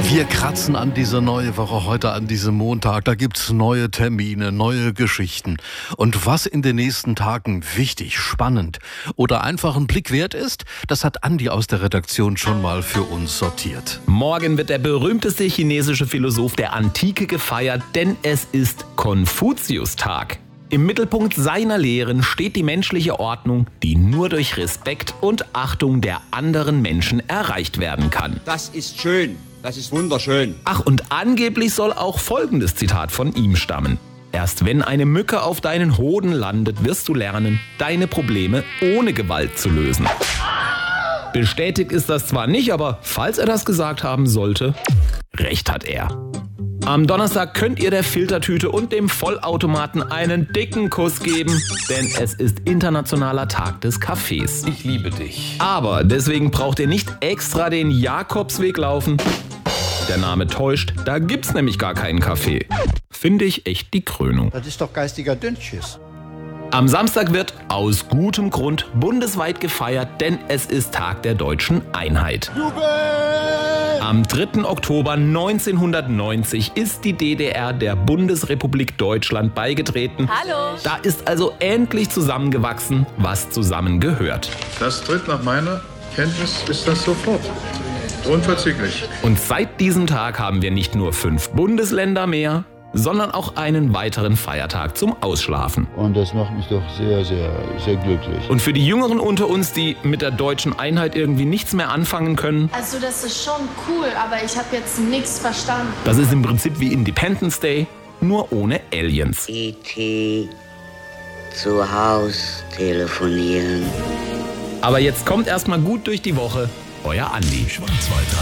Wir kratzen an diese neue Woche, heute an diesem Montag. Da gibt's neue Termine, neue Geschichten. Und was in den nächsten Tagen wichtig, spannend oder einfach ein Blick wert ist, das hat Andi aus der Redaktion schon mal für uns sortiert. Morgen wird der berühmteste chinesische Philosoph der Antike gefeiert, denn es ist Konfuzius-Tag. Im Mittelpunkt seiner Lehren steht die menschliche Ordnung, die nur durch Respekt und Achtung der anderen Menschen erreicht werden kann. Das ist schön. Das ist wunderschön. Ach, und angeblich soll auch folgendes Zitat von ihm stammen. Erst wenn eine Mücke auf deinen Hoden landet, wirst du lernen, deine Probleme ohne Gewalt zu lösen. Bestätigt ist das zwar nicht, aber falls er das gesagt haben sollte, recht hat er. Am Donnerstag könnt ihr der Filtertüte und dem Vollautomaten einen dicken Kuss geben, denn es ist internationaler Tag des Kaffees. Ich liebe dich. Aber deswegen braucht ihr nicht extra den Jakobsweg laufen. Der Name täuscht, da gibt's nämlich gar keinen Kaffee. Finde ich echt die Krönung. Das ist doch geistiger Dünnschiss. Am Samstag wird aus gutem Grund bundesweit gefeiert, denn es ist Tag der deutschen Einheit. Am 3. Oktober 1990 ist die DDR der Bundesrepublik Deutschland beigetreten. Hallo. Da ist also endlich zusammengewachsen, was zusammengehört. Das tritt nach meiner Kenntnis ist das sofort. Unverzüglich. Und seit diesem Tag haben wir nicht nur 5 Bundesländer mehr, sondern auch einen weiteren Feiertag zum Ausschlafen. Und das macht mich doch sehr, sehr, sehr glücklich. Und für die Jüngeren unter uns, die mit der deutschen Einheit irgendwie nichts mehr anfangen können, Also das ist schon cool, aber ich habe jetzt nichts verstanden. das ist im Prinzip wie Independence Day, nur ohne Aliens. E.T. zu Haus telefonieren. Aber jetzt kommt erstmal gut durch die Woche, euer Andi.